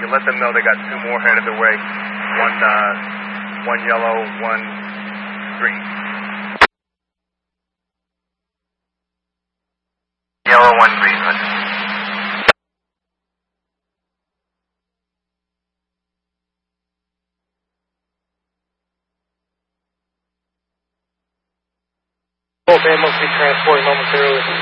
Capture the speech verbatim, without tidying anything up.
let them know they got two more headed their way. One, uh, one yellow, one green. Yellow, one green, roger. Both ambulance be transported momentarily.